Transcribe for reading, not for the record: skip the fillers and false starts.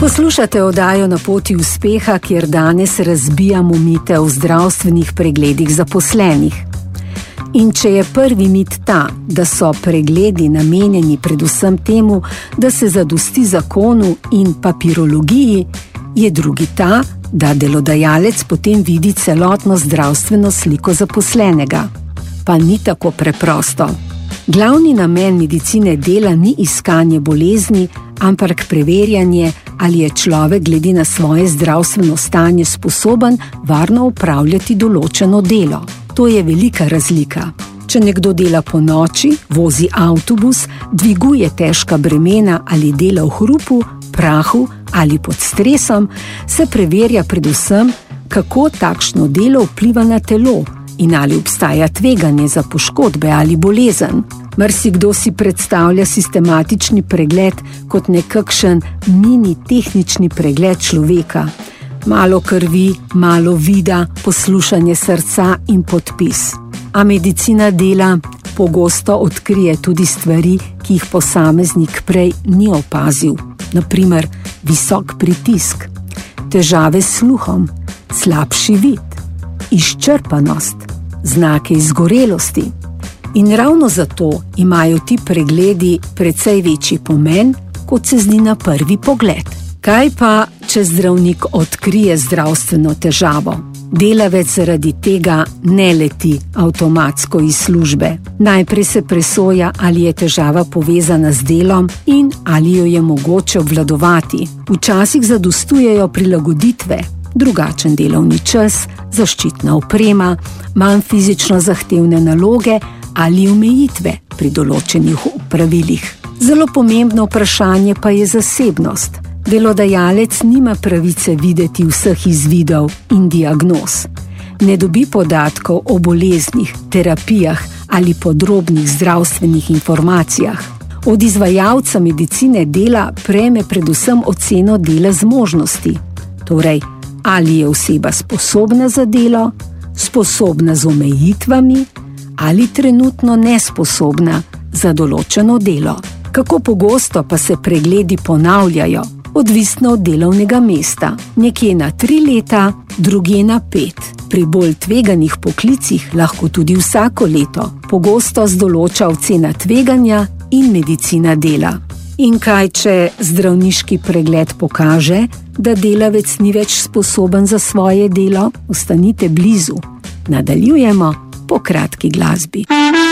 Poslušate oddajo Na poti uspeha, kjer danes razbijamo mite o zdravstvenih pregledih zaposlenih. In če je prvi mit ta, da so pregledi namenjeni predvsem temu, da se zadosti zakonu in papirologiji, je drugi ta, da delodajalec potem vidi celotno zdravstveno sliko zaposlenega. Pa ni tako preprosto. Glavni namen medicine dela ni iskanje bolezni, ampak preverjanje, ali je človek glede na svoje zdravstveno stanje sposoben varno opravljati določeno delo. To je velika razlika. Če nekdo dela po noči, vozi avtobus, dviguje težka bremena ali dela v hrupu, prahu ali pod stresom, se preverja predvsem, kako takšno delo vpliva na telo in ali obstaja tveganje za poškodbe ali bolezen. Marsikdo si predstavlja sistematični pregled kot nekakšen mini tehnični pregled človeka. Malo krvi, malo vida, poslušanje srca in podpis. A medicina dela pogosto odkrije tudi stvari, ki jih posameznik prej ni opazil. Naprimer, visok pritisk, težave s sluhom, slabši vid, izčrpanost, znake izgorelosti. In ravno zato imajo ti pregledi precej večji pomen, kot se zdi na prvi pogled. Kaj pa, če zdravnik odkrije zdravstveno težavo? Delavec zaradi tega ne leti avtomatsko iz službe. Najprej se presoja, ali je težava povezana z delom in ali jo je mogoče obvladovati. Včasih zadostujejo prilagoditve, drugačen delovni čas, zaščitna oprema, manj fizično zahtevne naloge ali omejitve pri določenih pravilih. Zelo pomembno vprašanje pa je zasebnost. Delodajalec nima pravice videti vseh izvidov in diagnoz. Ne dobi podatkov o boleznih, terapijah ali podrobnih zdravstvenih informacijah. Od izvajalca medicine dela prejme predvsem oceno dela zmožnosti. Torej, ali je oseba sposobna za delo, sposobna z omejitvami ali trenutno nesposobna za določeno delo. Kako pogosto pa se pregledi ponavljajo? Odvisno od delovnega mesta. Nekje na 3 leta, drugje na 5. Pri bolj tveganih poklicih lahko tudi vsako leto. Pogostost določa ocena tveganja in medicina dela. In kaj, če zdravniški pregled pokaže, da delavec ni več sposoben za svoje delo? Ostanite blizu. Nadaljujemo po kratki glasbi.